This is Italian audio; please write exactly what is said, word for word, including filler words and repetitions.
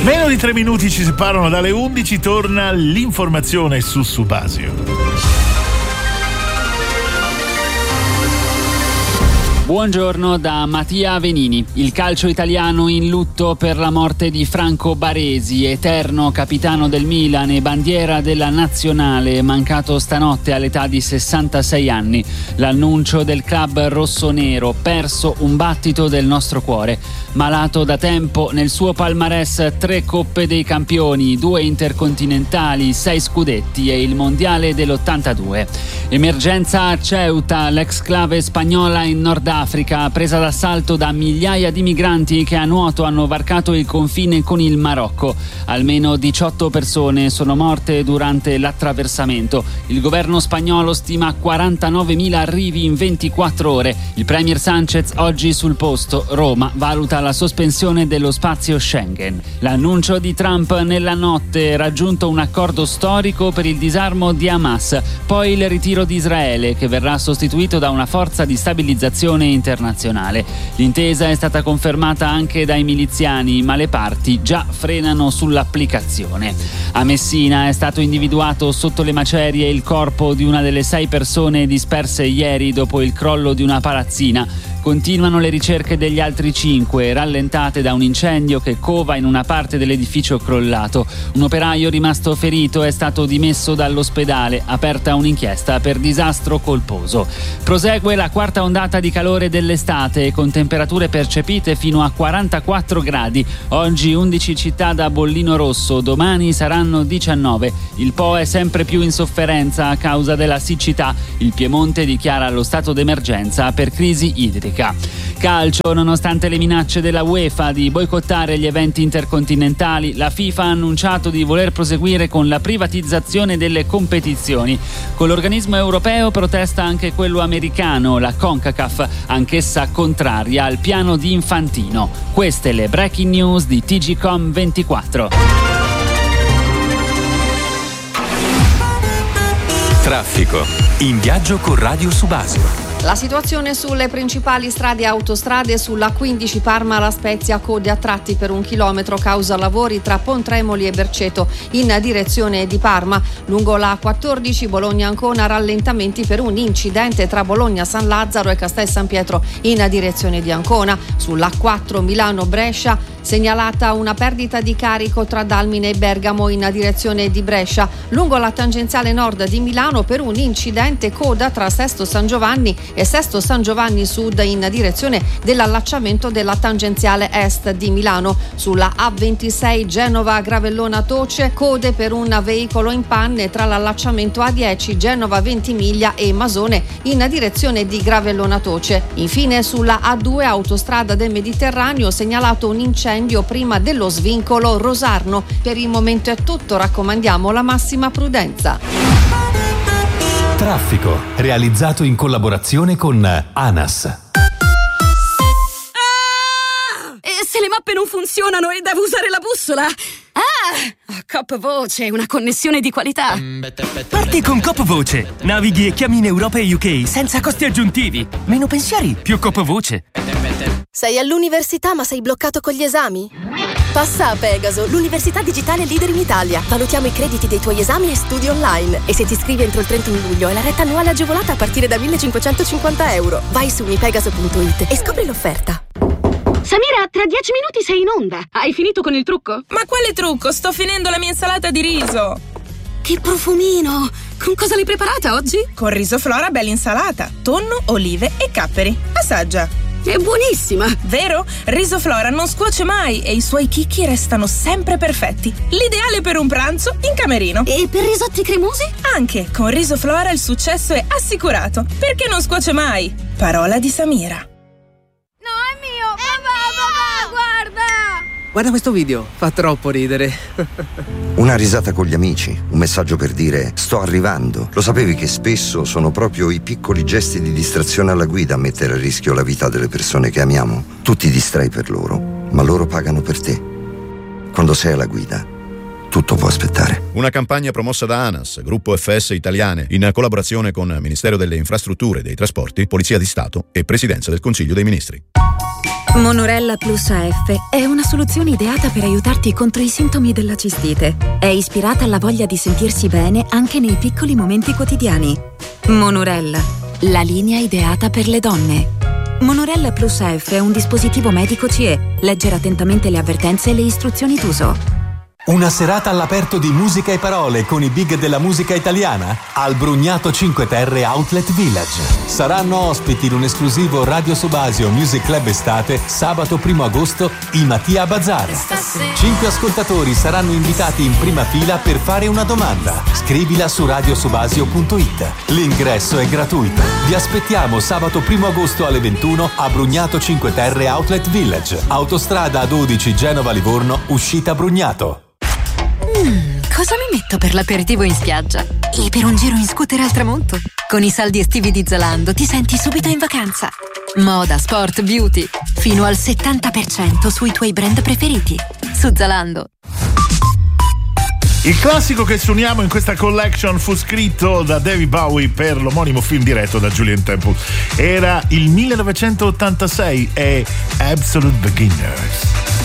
Meno di tre minuti ci separano dalle undici, torna l'informazione su Subasio. Buongiorno da Mattia Venini. Il calcio italiano in lutto per la morte di Franco Baresi, eterno capitano del Milan e bandiera della nazionale, mancato stanotte all'età di sessantasei anni. L'annuncio del club rossonero, perso un battito del nostro cuore. Malato da tempo, nel suo palmarès tre Coppe dei Campioni, due intercontinentali, sei scudetti e il mondiale dell'ottantadue. Emergenza a Ceuta, l'ex-clave spagnola in Nord Africa, presa d'assalto da migliaia di migranti che a nuoto hanno varcato il confine con il Marocco. Almeno diciotto persone sono morte durante l'attraversamento. Il governo spagnolo stima quarantanovemila arrivi in ventiquattro ore. Il premier Sanchez oggi sul posto. Roma valuta la sospensione dello spazio Schengen. L'annuncio di Trump nella notte: raggiunto un accordo storico per il disarmo di Hamas, poi il ritiro di Israele, che verrà sostituito da una forza di stabilizzazione internazionale. L'intesa è stata confermata anche dai miliziani, ma le parti già frenano sull'applicazione. A Messina è stato individuato sotto le macerie il corpo di una delle sei persone disperse ieri dopo il crollo di una palazzina. Continuano le ricerche degli altri cinque, rallentate da un incendio che cova in una parte dell'edificio crollato. Un operaio rimasto ferito è stato dimesso dall'ospedale, aperta un'inchiesta per disastro colposo. Prosegue la quarta ondata di calore dell'estate, con temperature percepite fino a quarantaquattro gradi. Oggi undici città da bollino rosso, domani saranno diciannove. Il Po è sempre più in sofferenza a causa della siccità. Il Piemonte dichiara lo stato d'emergenza per crisi idrica. Calcio, nonostante le minacce della UEFA di boicottare gli eventi intercontinentali, la FIFA ha annunciato di voler proseguire con la privatizzazione delle competizioni. Con l'organismo europeo protesta anche quello americano, la CONCACAF, anch'essa contraria al piano di Infantino. Queste le breaking news di T G Com ventiquattro. Traffico. In viaggio con Radio Subasio. La situazione sulle principali strade e autostrade: sulla quindici Parma La Spezia, code a tratti per un chilometro causa lavori tra Pontremoli e Berceto in direzione di Parma. Lungo la quattordici Bologna Ancona, rallentamenti per un incidente tra Bologna San Lazzaro e Castel San Pietro in direzione di Ancona. Sulla quattro Milano Brescia, segnalata una perdita di carico tra Dalmine e Bergamo in direzione di Brescia. Lungo la tangenziale nord di Milano per un incidente, coda tra Sesto San Giovanni e Sesto San Giovanni Sud in direzione dell'allacciamento della tangenziale est di Milano. Sulla A ventisei Genova Gravellona Toce, code per un veicolo in panne tra l'allacciamento A dieci Genova Ventimiglia e Masone in direzione di Gravellona Toce. Infine sulla A due autostrada del Mediterraneo, segnalato un incendio prima dello svincolo Rosarno. Per il momento è tutto, raccomandiamo la massima prudenza. Traffico, realizzato in collaborazione con ANAS. Ah! E se le mappe non funzionano e devo usare la bussola? Ah! Coop Voce, una connessione di qualità. Parti con Coop Voce. Navighi e chiami in Europa e U K senza costi aggiuntivi. Meno pensieri, più Coop Voce. Sei all'università ma sei bloccato con gli esami? Passa a Pegaso, l'università digitale leader in Italia. Valutiamo i crediti dei tuoi esami e studi online. E se ti iscrivi entro il trentuno luglio hai la retta annuale agevolata a partire da millecinquecentocinquanta euro. Vai su unipegaso punto it e scopri l'offerta. Samira, tra dieci minuti sei in onda. Hai finito con il trucco? Ma quale trucco? Sto finendo la mia insalata di riso. Che profumino! Con cosa l'hai preparata oggi? Con riso Flora bella insalata, tonno, olive e capperi. Assaggia. È buonissima! Vero? Riso Flora non scuoce mai e i suoi chicchi restano sempre perfetti. L'ideale per un pranzo in camerino. E per risotti cremosi? Anche, con Riso Flora il successo è assicurato. Perché non scuoce mai? Parola di Samira. No, è mio! Papà, papà, guarda! Guarda questo video, fa troppo ridere. Una risata con gli amici, un messaggio per dire sto arrivando. Lo sapevi che spesso sono proprio i piccoli gesti di distrazione alla guida a mettere a rischio la vita delle persone che amiamo? Tu ti distrai per loro, ma loro pagano per te. Quando sei alla guida, tutto può aspettare. Una campagna promossa da ANAS, Gruppo F S Italiane, in collaborazione con Ministero delle Infrastrutture e dei Trasporti, Polizia di Stato e Presidenza del Consiglio dei Ministri. Monorella Plus A F è una soluzione ideata per aiutarti contro i sintomi della cistite. È ispirata alla voglia di sentirsi bene anche nei piccoli momenti quotidiani. Monorella, la linea ideata per le donne. Monorella Plus A F è un dispositivo medico C E. Leggere attentamente le avvertenze e le istruzioni d'uso. Una serata all'aperto di musica e parole con i big della musica italiana al Brugnato Cinque Terre Outlet Village. Saranno ospiti in un esclusivo Radio Subasio Music Club Estate sabato primo agosto i Mattia Bazar. Cinque ascoltatori saranno invitati in prima fila per fare una domanda. Scrivila su radiosubasio punto it. L'ingresso è gratuito. Vi aspettiamo sabato primo agosto alle ventuno a Brugnato Cinque Terre Outlet Village. Autostrada A dodici Genova-Livorno, uscita Brugnato. Mm, cosa mi metto per l'aperitivo in spiaggia? E per un giro in scooter al tramonto? Con i saldi estivi di Zalando ti senti subito in vacanza. Moda, sport, beauty. Fino al settanta per cento sui tuoi brand preferiti. Su Zalando. Il classico che suoniamo in questa collection fu scritto da David Bowie per l'omonimo film diretto da Julien Temple. Era il millenovecentottantasei e Absolute Beginners.